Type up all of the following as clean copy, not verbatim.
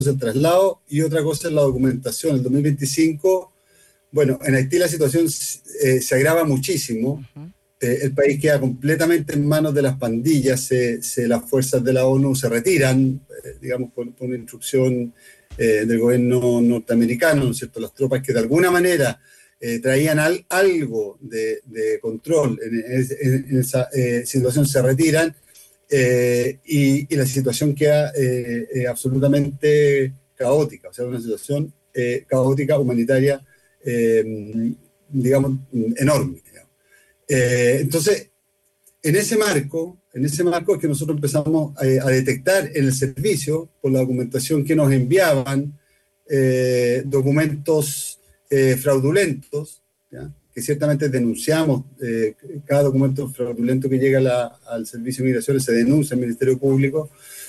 es el traslado y otra cosa es la documentación. El 2025, bueno, en Haití la situación se agrava muchísimo. El país queda completamente en manos de las pandillas, las fuerzas de la ONU se retiran, digamos, por una instrucción del gobierno norteamericano, ¿no es cierto? Las tropas que de alguna manera traían algo de control en esa situación se retiran, y la situación queda absolutamente caótica, o sea, una situación caótica, humanitaria, digamos, enorme. Entonces, en ese marco es que nosotros empezamos a detectar en el servicio, por la documentación que nos enviaban, documentos fraudulentos, ¿ya? Que ciertamente denunciamos. Cada documento fraudulento que llega al Servicio de Migraciones se denuncia al Ministerio Público,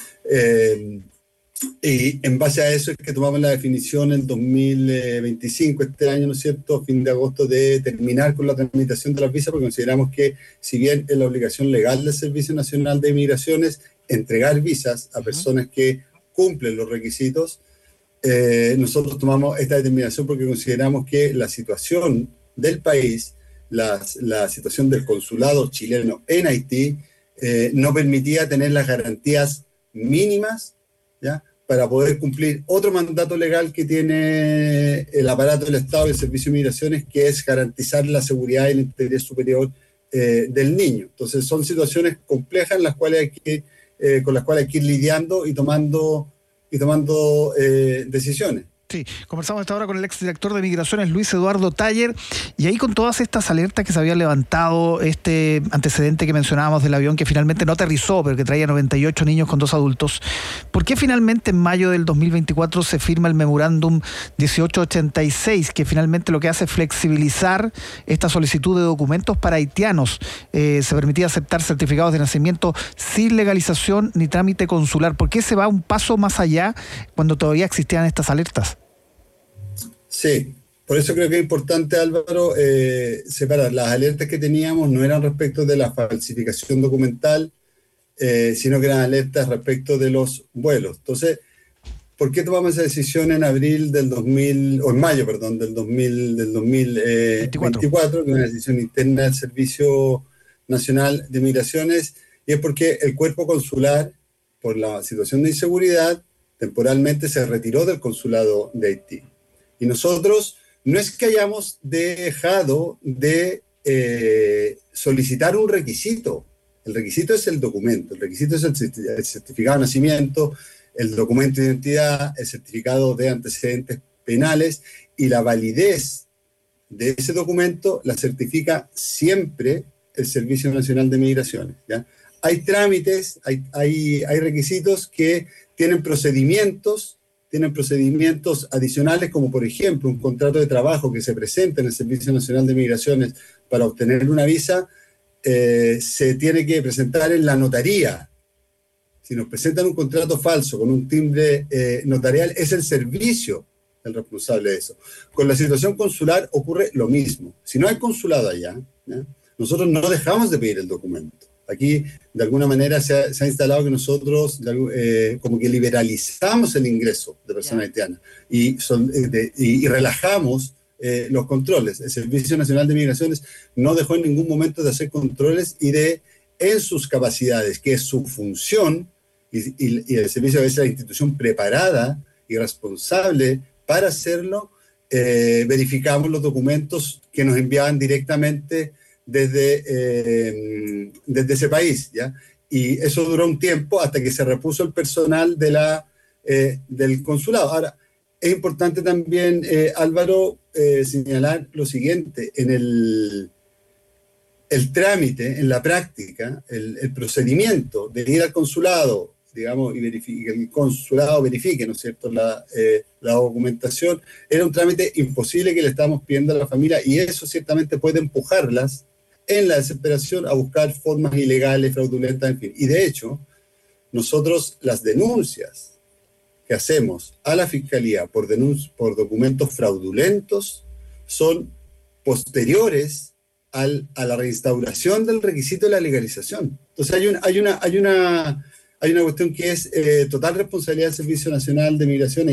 y en base a eso es que tomamos la definición en 2025, este año, ¿no es cierto?, fin de agosto, de terminar con la tramitación de las visas, porque consideramos que, si bien es la obligación legal del Servicio Nacional de Migraciones entregar visas a personas que cumplen los requisitos, nosotros tomamos esta determinación porque consideramos que la situación del país, la situación del consulado chileno en Haití, no permitía tener las garantías mínimas, ¿ya?, para poder cumplir otro mandato legal que tiene el aparato del Estado y el Servicio de Migraciones, que es garantizar la seguridad y el interés superior del niño. Entonces son situaciones complejas en las cuales con las cuales hay que ir lidiando y tomando decisiones. Sí, conversamos hasta ahora con el exdirector de Migraciones, Luis Eduardo Taller, y ahí con todas estas alertas que se habían levantado, este antecedente que mencionábamos del avión que finalmente no aterrizó, pero que traía 98 niños con 2 adultos, ¿por qué finalmente en mayo del 2024 se firma el memorándum 1886, que finalmente lo que hace es flexibilizar esta solicitud de documentos para haitianos? Se permitía aceptar certificados de nacimiento sin legalización ni trámite consular. ¿Por qué se va un paso más allá cuando todavía existían estas alertas? Sí, por eso creo que es importante, Álvaro, separar. Las alertas que teníamos no eran respecto de la falsificación documental, sino que eran alertas respecto de los vuelos. Entonces, ¿por qué tomamos esa decisión en abril del 2000, o en mayo, perdón, del 2024, que es una decisión interna del Servicio Nacional de Migraciones? Y es porque el cuerpo consular, por la situación de inseguridad, temporalmente se retiró del consulado de Haití. Y nosotros no es que hayamos dejado de solicitar un requisito. El requisito es el documento, el requisito es el certificado de nacimiento, el documento de identidad, el certificado de antecedentes penales, y la validez de ese documento la certifica siempre el Servicio Nacional de Migraciones, ¿ya? Hay trámites, hay requisitos que tienen procedimientos adicionales, como por ejemplo un contrato de trabajo que se presenta en el Servicio Nacional de Migraciones para obtener una visa, se tiene que presentar en la notaría. Si nos presentan un contrato falso con un timbre notarial, es el servicio el responsable de eso. Con la situación consular ocurre lo mismo. Si no hay consulado allá, ¿ya?, nosotros no dejamos de pedir el documento. Aquí, de alguna manera, se ha instalado que nosotros como que liberalizamos el ingreso de personas haitianas y relajamos los controles. El Servicio Nacional de Migraciones no dejó en ningún momento de hacer controles y en sus capacidades, que es su función, y el servicio debe ser la institución preparada y responsable para hacerlo. Verificamos los documentos que nos enviaban directamente desde ese país, ¿ya? Y eso duró un tiempo hasta que se repuso el personal del consulado. Ahora, es importante también, Álvaro, señalar lo siguiente: en el trámite, en la práctica, el procedimiento de ir al consulado, digamos, y que el consulado verifique, ¿no es cierto?, la documentación, era un trámite imposible que le estábamos pidiendo a la familia, y eso ciertamente puede empujarlas en la desesperación a buscar formas ilegales, fraudulentas, en fin. Y de hecho, nosotros las denuncias que hacemos a la Fiscalía por documentos fraudulentos son posteriores a la reinstauración del requisito de la legalización. Entonces hay hay una cuestión que es total responsabilidad del Servicio Nacional de Migración